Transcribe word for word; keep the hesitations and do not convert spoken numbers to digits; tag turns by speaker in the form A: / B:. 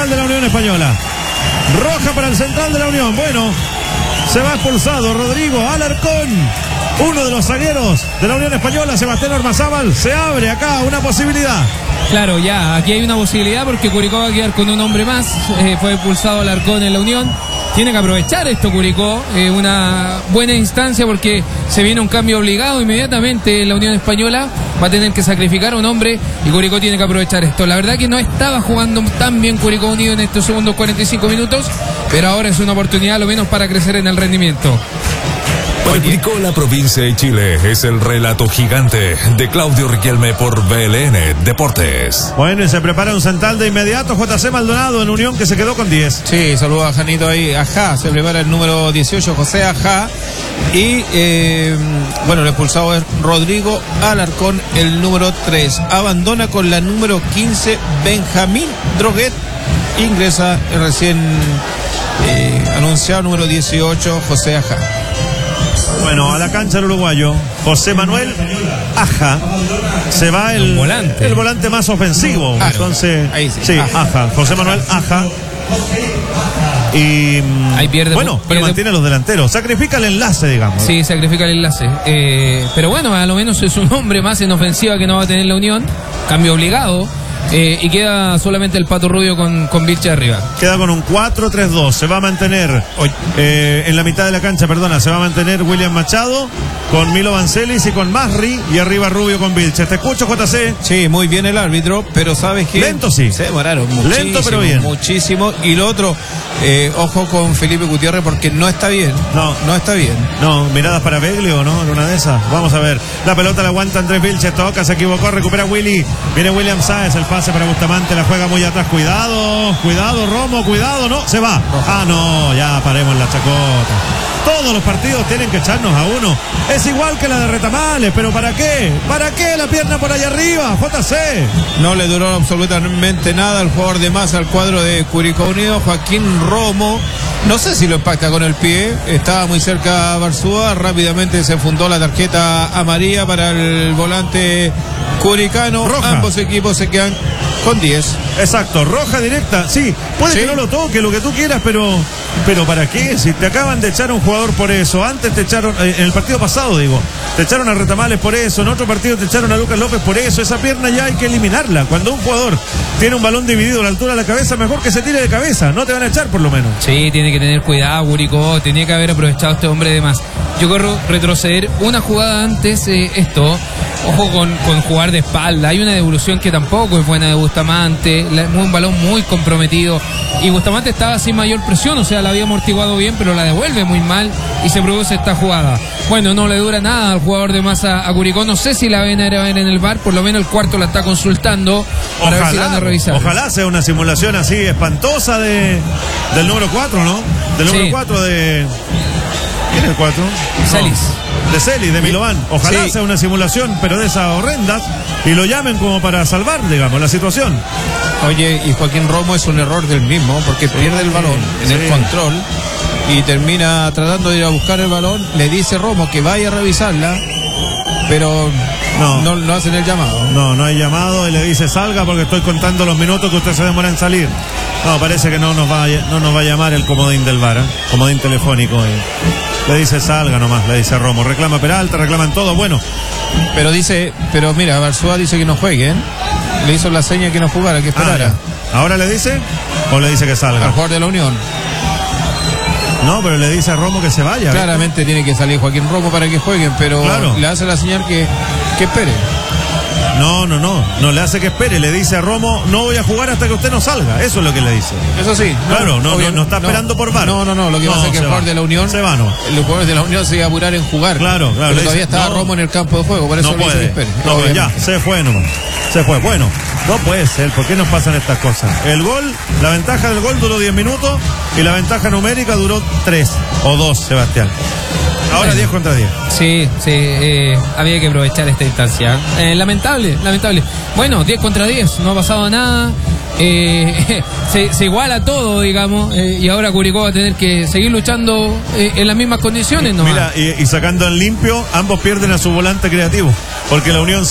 A: central de la Unión Española. Roja para el central de la Unión. Bueno, se va expulsado Rodrigo Alarcón, uno de los zagueros de la Unión Española. Sebastián Ormazábal, se abre acá una posibilidad.
B: Claro, ya, aquí hay una posibilidad porque Curicó va a quedar con un hombre más. Eh, fue expulsado Alarcón en la Unión. Tiene que aprovechar esto Curicó, eh, una buena instancia porque se viene un cambio obligado inmediatamente en la Unión Española. Va a tener que sacrificar a un hombre y Curicó tiene que aprovechar esto. La verdad que no estaba jugando tan bien Curicó Unido en estos segundos cuarenta y cinco minutos, pero ahora es una oportunidad lo menos para crecer en el rendimiento.
C: Publicó la provincia de Chile. Es el relato gigante de Claudio Riquelme por B L N Deportes.
A: Bueno, y se prepara un central de inmediato. J C Maldonado en Unión, que se quedó con diez.
D: Sí, saluda a Janito ahí. Ajá, se prepara el número dieciocho, José Ajá. Y eh, bueno, el expulsado es Rodrigo Alarcón, el número tres. Abandona con la número quince, Benjamín Droguet. Ingresa el recién eh, anunciado número dieciocho, José Ajá.
A: Bueno, a la cancha el uruguayo José Manuel Aja. Se va el volante, el volante más ofensivo. Claro. Entonces, ahí sí, sí Aja. Aja. José Manuel Aja. Y
B: ahí pierde,
A: bueno, pero pierde, mantiene los delanteros. Sacrifica el enlace, digamos.
B: Sí, sacrifica el enlace. Eh, pero bueno, a lo menos es un hombre más en ofensiva que no va a tener la Unión. Cambio obligado. Eh, y queda solamente el Pato Rubio con, con Vilche arriba.
A: Queda con un cuatro tres dos. Se va a mantener eh, en la mitad de la cancha, perdona, se va a mantener William Machado con Milo Vancelis y con Masri, y arriba Rubio con Vilche. Te escucho, J C.
D: Sí, muy bien el árbitro, pero sabes que
A: lento sí.
D: Se demoraron muchísimo.
A: Lento pero bien.
D: Muchísimo. Y lo otro, eh, ojo con Felipe Gutiérrez porque no está bien.
A: No,
D: no está bien.
A: No, miradas para Beglio, ¿no? En una de esas. Vamos a ver. La pelota la aguanta Andrés Vilche, toca, se equivocó, recupera Willy. Viene William Sáez, el pase para Bustamante, la juega muy atrás. Cuidado, cuidado, Romo, cuidado, no, se va. Ah, no, ya paremos la chacota. Todos los partidos tienen que echarnos a uno. Es igual que la de Retamales, pero ¿para qué? ¿Para qué la pierna por allá arriba, J C?
D: No le duró absolutamente nada al jugador de más al cuadro de Curicó Unido, Joaquín Romo. No sé si lo impacta con el pie, estaba muy cerca Barzúa, rápidamente se fundó la tarjeta amarilla para el volante curicano.
A: Roja.
D: Ambos equipos se quedan con diez.
A: Exacto, roja directa, sí, puede ¿Sí? que no lo toque, lo que tú quieras, pero pero ¿para qué? Si te acaban de echar a un jugador por eso, antes te echaron, en el partido pasado digo, te echaron a Retamales por eso, en otro partido te echaron a Lucas López por eso, esa pierna ya hay que eliminarla. Cuando un jugador tiene un balón dividido a la altura de la cabeza, mejor que se tire de cabeza, no te van a echar por lo menos.
B: Sí, tiene que tener cuidado, Curicó, tenía que haber aprovechado este hombre de más. Yo corro retroceder una jugada antes, eh, esto, ojo con, con jugar de espalda, hay una devolución que tampoco es buena de Bustamante, la, un balón muy comprometido y Bustamante estaba sin mayor presión, o sea, la había amortiguado bien, pero la devuelve muy mal y se produce esta jugada. Bueno, no le dura nada al jugador de Massa a Curicó, no sé si la ven a ver en el V A R, por lo menos el cuarto la está consultando para
A: ojalá,
B: ver si la van a revisar.
A: Ojalá sea una simulación así espantosa de del número cuatro, ¿no? Del número cuatro sí. de... ¿Quién es el cuatro?
B: Celis.
A: No. De Celis, de Milovan. Ojalá sí. sea una simulación, pero de esas horrendas, y lo llamen como para salvar, digamos, la situación.
D: Oye, y Joaquín Romo es un error del mismo, porque sí, pierde el balón en sí. el control y termina tratando de ir a buscar el balón. Le dice Romo que vaya a revisarla, pero no, no, no hacen el llamado.
A: No, no hay llamado, y le dice salga porque estoy contando los minutos que usted se demora en salir. No, parece que no nos va a, no nos va a llamar el comodín del V A R, ¿eh? Comodín telefónico. Eh. Le dice salga nomás, le dice Romo. Reclama Peralta, reclaman todo, bueno.
D: Pero dice, pero mira, Barzúa dice que no jueguen. Le hizo la seña que no jugara, que esperara.
A: Ah, ¿ahora le dice? ¿O le dice que salga?
D: Al jugador de la Unión.
A: No, pero le dice a Romo que se vaya.
D: Claramente ¿viste? Tiene que salir Joaquín Romo para que jueguen, pero claro. le hace la señal que, que espere.
A: No, no, no, no le hace que espere, le dice a Romo, no voy a jugar hasta que usted no salga, eso es lo que le dice.
D: Eso sí.
A: Claro, no, no, no está esperando
D: no,
A: por V A R.
D: No, no, no, lo que
A: no,
D: pasa es que el jugador
A: va.
D: de la Unión,
A: se va, no.
D: los jugadores de la Unión se iba a apurar en jugar.
A: Claro, claro.
D: Pero todavía
A: dice,
D: estaba
A: no,
D: Romo en el campo de juego, por eso
A: no
D: le
A: puede.
D: dice que espere.
A: No, no ya, se fue nomás, se fue. Bueno, no puede ser, ¿por qué nos pasan estas cosas? El gol, la ventaja del gol duró diez minutos y la ventaja numérica duró tres o dos, Sebastián. Ahora bueno, diez contra diez.
B: Sí, sí, eh, había que aprovechar esta instancia. Eh, lamentable, lamentable. Bueno, diez contra diez, no ha pasado nada. Eh, se, se iguala todo, digamos, eh, y ahora Curicó va a tener que seguir luchando eh, en las mismas condiciones nomás.
A: Mira, y, y sacando en limpio, ambos pierden a su volante creativo, porque la Unión